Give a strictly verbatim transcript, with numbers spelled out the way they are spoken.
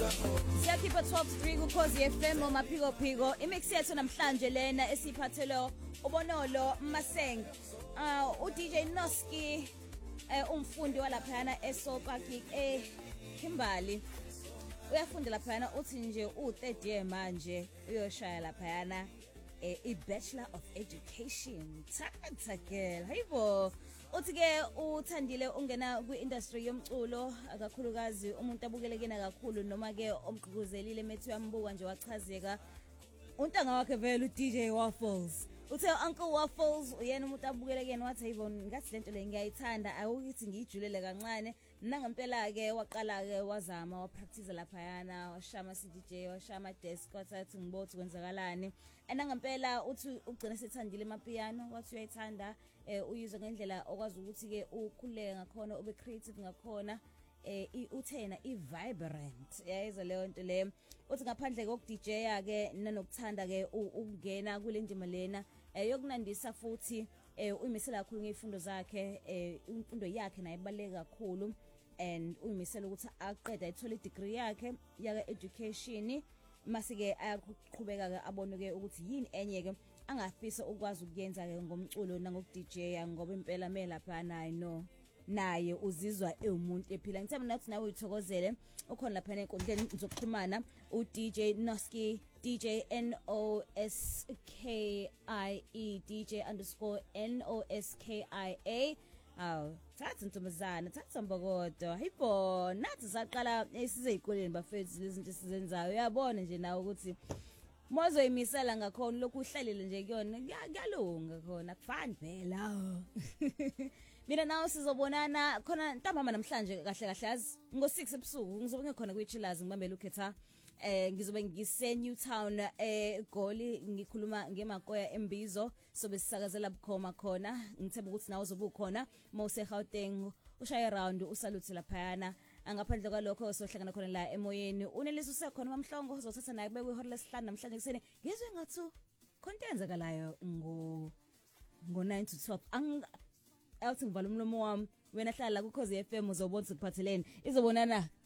Siyakhipha twelve three kuKhosi F M omaphiko phiko. Imix yethu namhlanje lena esiphathelo ubonolo Maseng. Ah u D J Noski eh umfundi walaphana eSokaki eh Kimberley. Uyafunda laphana uthi nje u third year manje uyoshaya laphana eh i Bachelor of Education. Thatha girl. Hayibo. Uthi ke uthandile ungena kwi-industry yomculo akakhulukazi umuntu abukelekena kakhulu noma ke omgqugquzelile methu yambuka nje wachazeka untanga wakhe vele u-D J Waffles. Uthe Uncle Waffles uyena umuntu abukelekena wathi hayibona ngathi lento le ngiyayithanda awukuthi ngijulele kancane nangempela ke waqala ke wazama wa practice lapha yana washama C D J washama desk wathathi ngibothi kwenzakalani enangempela uthi ugcina sethandile amapiano wathi uyayithanda uyizwe ngendlela okwazi ukuthi ke ukhuleke ngakhona ube creative ngakhona eh uthena i vibrant yayizo leyo nto le uthi ngaphandle koku D J yake nanokuthanda ke ukungena kule ndima lena yokunandisa futhi eh uyimisela kakhulu ngezifundo zakhe eh imfundo yakhe nayo ibaleka kakhulu and uyimisela ukuthi aqede ayithola degree yakhe yaka education masike ayaqhubeka ke abone ke ukuthi yini enye ke angafisa ukwazi ukuyenza ke ngomculo nangoku D J ngoba impela mele lapha nayi no naye uzizwa ewumuntu ephila ngithemba nathi nawe uyithokozele ukhona lapha enkundleni zokuxhumana u D J Noski D J N O S K I E D J underscore N O S K I A aw thatha intombazana thatha mbokodo hayibo nathi saqala esize ezikoleni bafethu lezinto esizenzayo uyabona nje nawe ukuthi mozo imisela ngakhona lokhu uhlalile nje kuyona kuyalunga khona kufani phela mina nawe sizobonana khona ntambama namhlanje kahle kahle yazi ngo six ebusuku ngizobe ngikhona kwiChillers ngibambela ukhetha eh ngizobe ngise Newtown eh Goli ngikhuluma ngemakoya embizo sobe sisakazela bukhoma khona ngithemba ukuthi nawe uzobe ukhona mawuse Gauteng ushaya around usalute laphayana angaphandle kwalokho sohlangana khona la emoyeni unelisa usekhona mamhlongo uzothatha naye bekwe ihora lesihlanu namhlanje kuseni ngizwe ngathu kontenzakalayo ngo ngo nine to twelve ang awuthi ngivala umlomo wami wena hlala la kuKhosi F M uzobona ukuphathelene izobonana